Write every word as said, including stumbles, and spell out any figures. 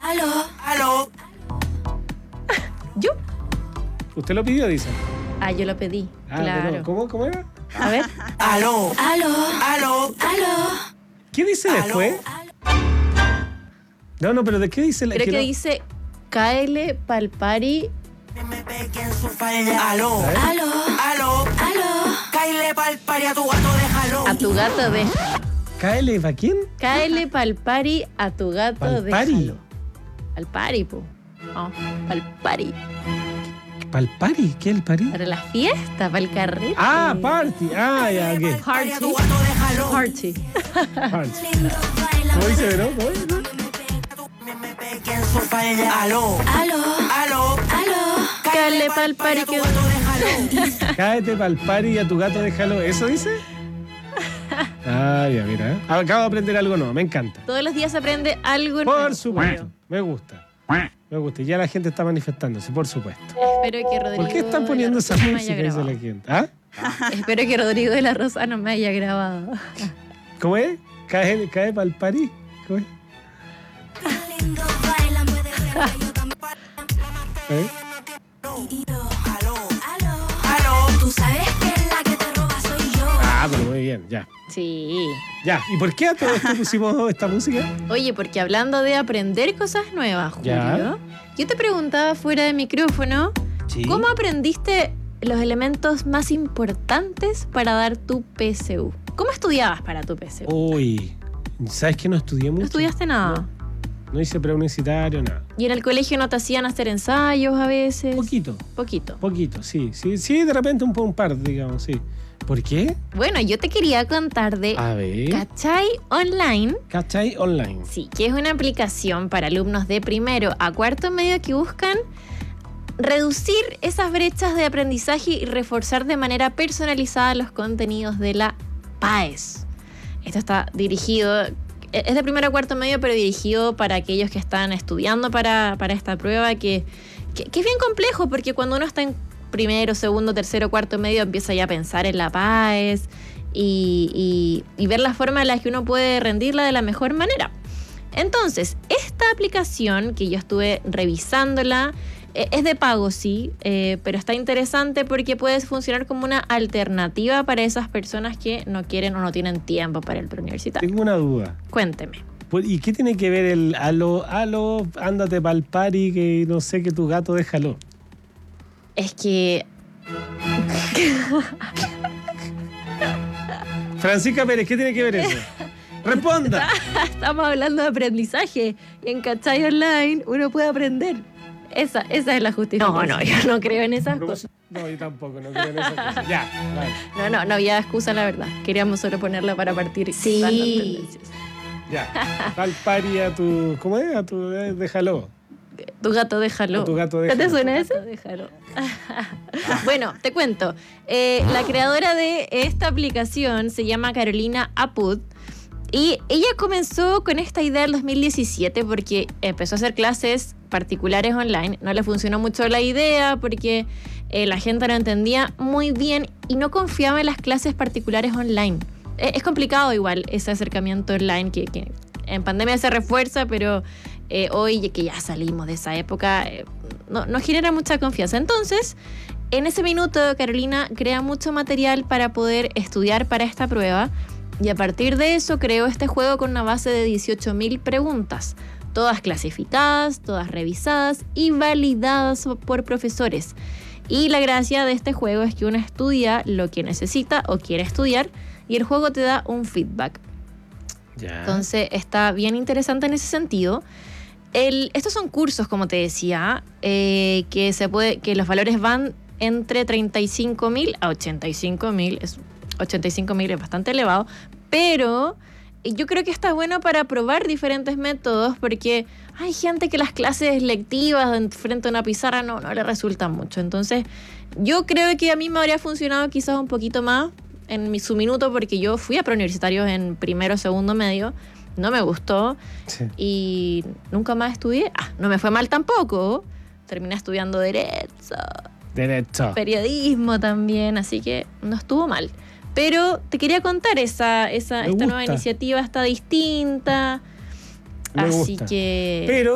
Aló, aló. ¿Yo? ¿Usted lo pidió, dice? Ah, yo lo pedí, Ah, claro. pero ¿cómo, ¿Cómo era? A ver. Aló, aló, aló, aló. ¿Qué dice después? No, no, pero ¿de qué dice? La, Creo que no... dice, cáele pa'l party. Aló, aló, aló, aló. Cáele pa'l party a tu gato, déjalo. A tu gato déjalo. ¿Cáele para quién? Cáele pa'l party a tu gato ¿Pa'l déjalo. party? Al party, po. No, pa'l party. ¿Para el party? ¿Qué es el party? Para la fiesta, para el carrete. Ah, party. Ah, ya, ok. Party. Party. Party. ¿Cómo dice, no? ¿Cómo dice? Aló, aló, aló, aló. Cáele pa'l party que... Cáete para el party y a tu gato déjalo. ¿Eso dice? Ah, ya, mira. ¿eh? Acabo de aprender algo nuevo. Me encanta. Todos los días se aprende algo nuevo. Por supuesto. Me gusta. Me gusta. Y ya la gente está manifestándose, por supuesto. Espero que Rodrigo ¿Por qué están poniendo esa de la Rosa música? no me haya Dice la grabado. gente. ¿Ah? Espero que Rodrigo de la Rosa no me haya grabado. ¿Cómo es? ¿Cae, cae para el party? ¿Cómo es? ¿Eh? Aló, tú sabes que la que te roba soy yo. Ah, pero muy bien, ya. Sí. Ya. ¿Y por qué a todo esto pusimos esta música? Oye, porque hablando de aprender cosas nuevas, Julio, Ya. yo te preguntaba fuera de micrófono, Sí. ¿cómo aprendiste los elementos más importantes para dar tu P S U? ¿Cómo estudiabas para tu P S U? Uy, ¿sabes que no estudié mucho? ¿No estudiaste nada? No hice preuniversitario, nada. ¿Y en el colegio no te hacían hacer ensayos a veces? Poquito, Poquito. poquito, sí. Sí, sí, de repente un, un par, digamos, sí. ¿Por qué? Bueno, yo te quería contar de A ver. Cachai Online. ¿Cachai Online? Sí, que es una aplicación para alumnos de primero a cuarto medio que buscan reducir esas brechas de aprendizaje y reforzar de manera personalizada los contenidos de la P A E S. Esto está dirigido, es de primero a cuarto medio, pero dirigido para aquellos que están estudiando para, para esta prueba, que, que, que es bien complejo, porque cuando uno está en primero, segundo, tercero, cuarto medio, empieza ya a pensar en la P A E S y, y, y ver la forma en la que uno puede rendirla de la mejor manera. Entonces, esta aplicación que yo estuve revisándola, eh, es de pago, sí, eh, pero está interesante porque puede funcionar como una alternativa para esas personas que no quieren o no tienen tiempo para el preuniversitario. Tengo una duda. Cuénteme. ¿Y qué tiene que ver el aló, aló, ándate pa'l party, que no sé, que tu gato déjalo? Es que... Francisca Pérez, ¿qué tiene que ver eso? ¡Responda! Estamos hablando de aprendizaje y en Cachai Online uno puede aprender. Esa, esa es la justificación. No, no, yo no creo en esas cosas. No, yo tampoco, no creo en esas cosas. Ya, vale. No, no, no había excusa, la verdad. Queríamos solo ponerla para partir. Sí. dando tendencias. Ya. Pa'l party a tu... ¿Cómo es? A tu... eh, déjalo. Tu gato déjalo. A tu gato ¿No déjalo. te suena eso? Déjalo. Bueno, te cuento. Eh, la creadora de esta aplicación se llama Carolina Apud. Y ella comenzó con esta idea en dos mil diecisiete porque empezó a hacer clases particulares online. No le funcionó mucho la idea porque eh, la gente no entendía muy bien y no confiaba en las clases particulares online. Eh, es complicado igual ese acercamiento online que, que en pandemia se refuerza, pero eh, hoy que ya salimos de esa época eh, no, no genera mucha confianza. Entonces, en ese minuto Carolina crea mucho material para poder estudiar para esta prueba. Y a partir de eso creó este juego con una base de dieciocho mil preguntas, todas clasificadas, todas revisadas y validadas por profesores. Y la gracia de este juego es que uno estudia lo que necesita o quiere estudiar y el juego te da un feedback. Ya. Entonces está bien interesante en ese sentido. El, estos son cursos, como te decía, eh, que, se puede, que los valores van entre treinta y cinco mil a ochenta y cinco mil. Es ochenta y cinco mil es bastante elevado, pero yo creo que está bueno para probar diferentes métodos porque hay gente que las clases lectivas frente a una pizarra no, no le resultan mucho. Entonces, yo creo que a mí me habría funcionado quizás un poquito más en mi, su minuto porque yo fui a preuniversitarios en primero, segundo medio, no me gustó Sí. y nunca más estudié. Ah, no me fue mal tampoco, terminé estudiando Derecho, Derecho. periodismo también, así que no estuvo mal. Pero te quería contar, esa, esa, Me esta nueva gusta. iniciativa está distinta, Me así gusta. que... Pero